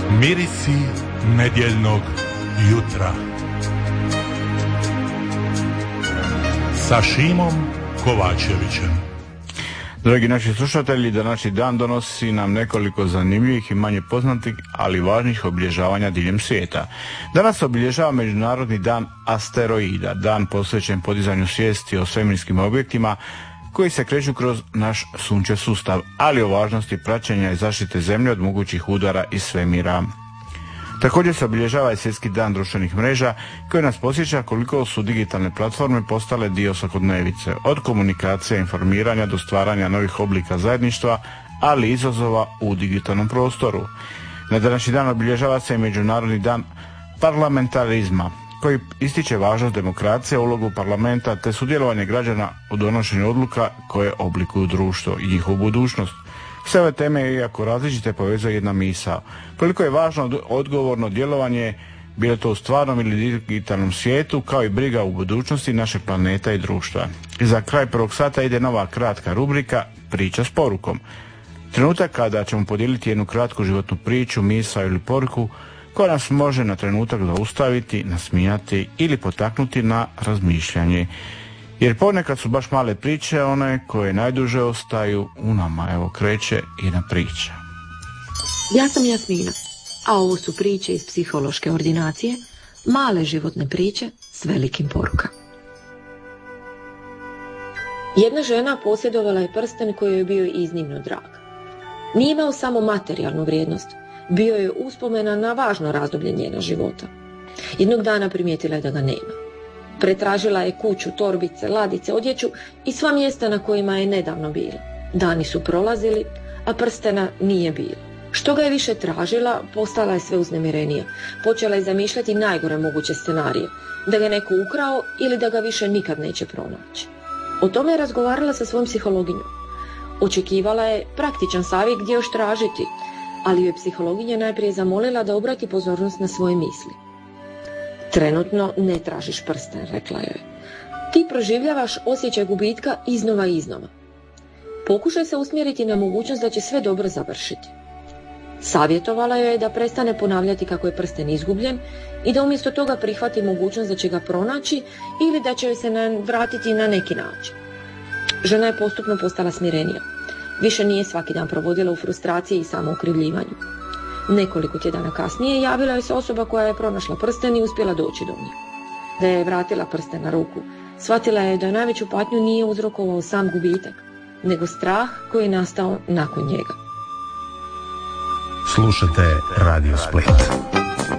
Mirisi nedjeljnog jutra sa Šimom Kovačevićem. Dragi naši slušatelji, današnji dan donosi nam nekoliko zanimljivih i manje poznatih, ali važnih obilježavanja diljem svijeta. Danas obilježava Međunarodni dan asteroida, dan posvećen podizanju svijesti o svemirskim objektima koji se kreću kroz naš sunčev sustav, ali o važnosti praćenja i zaštite Zemlje od mogućih udara iz svemira. Također se obilježava i Svjetski dan društvenih mreža koji nas podsjeća koliko su digitalne platforme postale dio svakodnevice, od komunikacije, informiranja do stvaranja novih oblika zajedništva, ali i izazova u digitalnom prostoru. Na današnji dan obilježava se i Međunarodni dan parlamentarizma koji ističe važnost demokracije, ulogu parlamenta te sudjelovanje građana u donošenju odluka koje oblikuju društvo i njihovu budućnost. Sve ove teme, iako različite, povezuje jedna misao. Koliko je važno odgovorno djelovanje, bilo to u stvarnom ili digitalnom svijetu, kao i briga u budućnosti našeg planeta i društva. I za kraj prvog sata ide nova kratka rubrika Priča s porukom. Trenutak kada ćemo podijeliti jednu kratku životnu priču, misao ili poruku koja nas može na trenutak zaustaviti, nasmijati ili potaknuti na razmišljanje. Jer ponekad su baš male priče one koje najduže ostaju u nama. Evo kreće jedna priča. Ja sam Jasmina, a ovo su priče iz psihološke ordinacije, male životne priče s velikim porukama. Jedna žena posjedovala je prsten koji joj je bio iznimno drag. Nije imao samo materijalnu vrijednost, bio je uspomena na važno razdoblje njena života. Jednog dana primijetila je da ga nema. Pretražila je kuću, torbice, ladice, odjeću i sva mjesta na kojima je nedavno bila. Dani su prolazili, a prstena nije bilo. Što ga je više tražila, postala je sve uznemirenija. Počela je zamišljati najgore moguće scenarije. Da ga je neko ukrao ili da ga više nikad neće pronaći. O tome je razgovarala sa svojom psihologinjom. Očekivala je praktičan savjet gdje još tražiti, ali joj psihologinja najprije zamolila da obrati pozornost na svoje misli. Trenutno ne tražiš prsten, rekla joj. Ti proživljavaš osjećaj gubitka iznova i iznova. Pokušaj se usmjeriti na mogućnost da će sve dobro završiti. Savjetovala joj je da prestane ponavljati kako je prsten izgubljen i da umjesto toga prihvati mogućnost da će ga pronaći ili da će joj se vratiti na neki način. Žena je postupno postala smirenija. Više nije svaki dan provodila u frustraciji i samookrivljivanju. Nekoliko tjedana kasnije javila joj se osoba koja je pronašla prsten i uspjela doći do nje. Da je vratila prsten na ruku, shvatila je da najveću patnju nije uzrokovao sam gubitak, nego strah koji je nastao nakon njega. Slušate Radio Split.